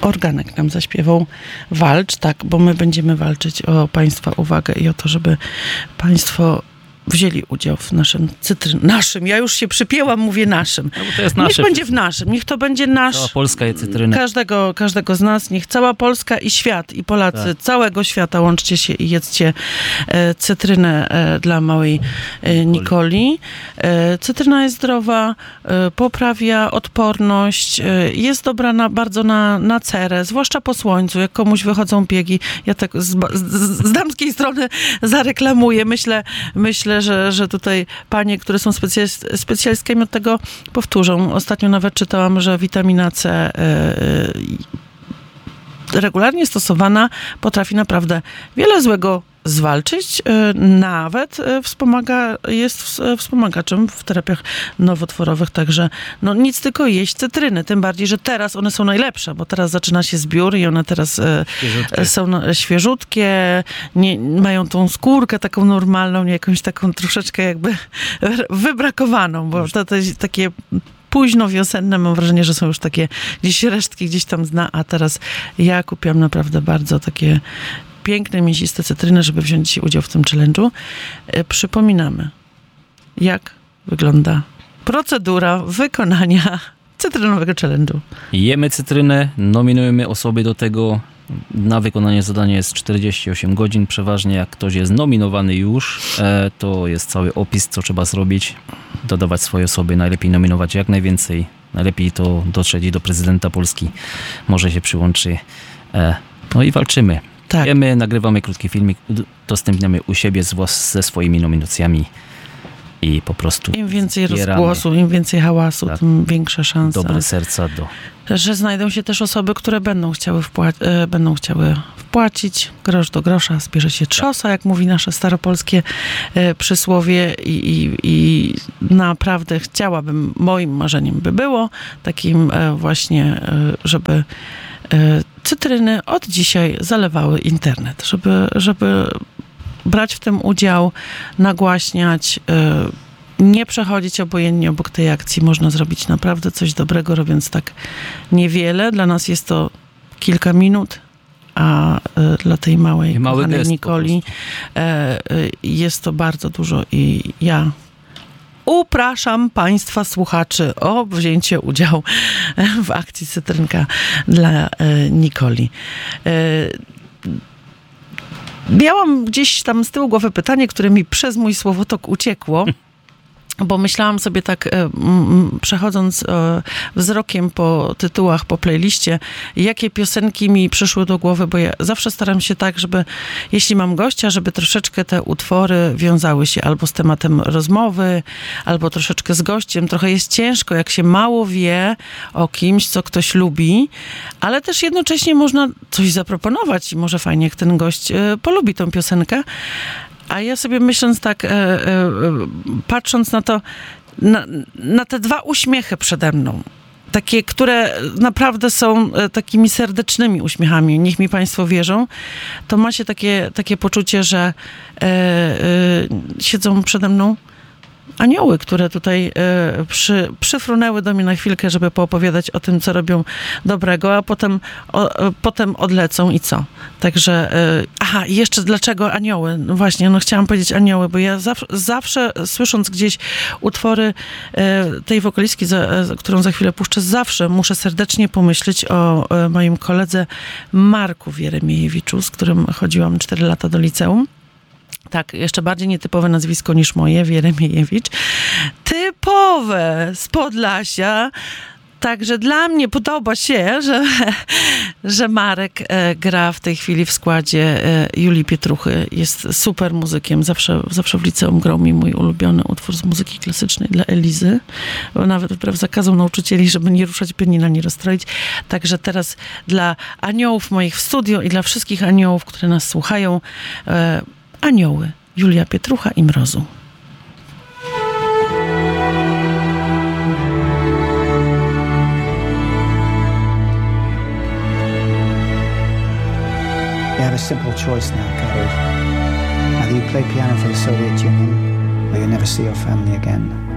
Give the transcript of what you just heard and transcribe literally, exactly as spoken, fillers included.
organek nam zaśpiewał Walcz, tak, bo my będziemy walczyć o państwa uwagę i o to, żeby państwo wzięli udział w naszym cytryn... Naszym, ja już się przypięłam, mówię naszym. No, to jest niech nasze będzie w naszym, niech to będzie nasz... Cała Polska je cytryny. Każdego, każdego z nas, niech cała Polska i świat, i Polacy tak. całego świata łączcie się i jedzcie e, cytrynę e, dla małej e, Nikoli. E, cytryna jest zdrowa, e, poprawia odporność, e, jest dobra na, bardzo na, na cerę, zwłaszcza po słońcu, jak komuś wychodzą biegi. Ja tak z, z, z damskiej strony zareklamuję. Myślę, myślę Że, że tutaj panie, które są specjalist, specjalistkami od tego, powtórzą. Ostatnio nawet czytałam, że witamina C yy, regularnie stosowana potrafi naprawdę wiele złego zwalczyć, nawet wspomaga, jest wspomagaczem w terapiach nowotworowych, także no nic, tylko jeść cytryny, tym bardziej, że teraz one są najlepsze, bo teraz zaczyna się zbiór i one teraz świeżutkie. są świeżutkie, nie, mają tą skórkę taką normalną, nie jakąś taką troszeczkę jakby wybrakowaną, bo to, to jest takie późno wiosenne, mam wrażenie, że są już takie gdzieś resztki gdzieś tam zna, a teraz ja kupiłam naprawdę bardzo takie piękne, mięsiste cytryny, żeby wziąć udział w tym challenge'u. E, przypominamy, jak wygląda procedura wykonania cytrynowego challenge'u. Jemy cytrynę, nominujemy osoby do tego. Na wykonanie zadania jest czterdzieści osiem godzin. Przeważnie jak ktoś jest nominowany już, e, to jest cały opis, co trzeba zrobić. Dodawać swoje osoby, najlepiej nominować jak najwięcej. Najlepiej to dotrzeć do prezydenta Polski. Może się przyłączy. E, no i walczymy. Tak. Wiemy, nagrywamy krótki filmik, udostępniamy u siebie z, ze swoimi nominacjami i po prostu im więcej rozgłosu, im więcej hałasu, tak. tym większa szansa. Dobre serca do... Że znajdą się też osoby, które będą chciały, wpła- e, będą chciały wpłacić grosz do grosza, zbierze się trzosa, jak mówi nasze staropolskie e, przysłowie i, i, i naprawdę chciałabym, moim marzeniem by było takim e, właśnie, e, żeby e, cytryny od dzisiaj zalewały internet, żeby, żeby brać w tym udział, nagłaśniać, yy, nie przechodzić obojętnie obok tej akcji. Można zrobić naprawdę coś dobrego, robiąc tak niewiele. Dla nas jest to kilka minut, a y, dla tej małej, kochanej Nikoli y, jest to bardzo dużo i ja upraszam państwa słuchaczy o wzięcie udziału w akcji Cytrynka dla y, Nikoli. Y, miałam gdzieś tam z tyłu głowy pytanie, które mi przez mój słowotok uciekło, bo myślałam sobie tak, przechodząc wzrokiem po tytułach, po playliście, jakie piosenki mi przyszły do głowy, bo ja zawsze staram się tak, żeby, jeśli mam gościa, żeby troszeczkę te utwory wiązały się albo z tematem rozmowy, albo troszeczkę z gościem. Trochę jest ciężko, jak się mało wie o kimś, co ktoś lubi, ale też jednocześnie można coś zaproponować i może fajnie, jak ten gość polubi tą piosenkę. A ja sobie myśląc tak, e, e, patrząc na to, na, na te dwa uśmiechy przede mną, takie, które naprawdę są takimi serdecznymi uśmiechami, niech mi państwo wierzą, to ma się takie, takie poczucie, że e, e, siedzą przede mną anioły, które tutaj e, przy, przyfrunęły do mnie na chwilkę, żeby poopowiadać o tym, co robią dobrego, a potem, o, e, potem odlecą i co. Także, e, aha, i jeszcze dlaczego anioły? No właśnie, no chciałam powiedzieć anioły, bo ja zawsze, zawsze słysząc gdzieś utwory e, tej wokalistki, za, e, którą za chwilę puszczę, zawsze muszę serdecznie pomyśleć o e, moim koledze Marku Wieremiejewiczu, z którym chodziłam cztery lata do liceum. Tak, jeszcze bardziej nietypowe nazwisko niż moje, Wieremiejewicz. Typowe z Podlasia. Także dla mnie podoba się, że, że Marek e, gra w tej chwili w składzie e, Julii Pietruchy. Jest super muzykiem. Zawsze, zawsze w liceum grał mi mój ulubiony utwór z muzyki klasycznej dla Elizy. Bo nawet wbrew zakazom nauczycieli, żeby nie ruszać pianina, nie rozstroić. Także teraz dla aniołów moich w studio i dla wszystkich aniołów, które nas słuchają, e, anioły. Julia Pietrucha i Mrozu. You have a simple choice now, Carrie. Either you play piano for the Soviet Union, or you never see your family again.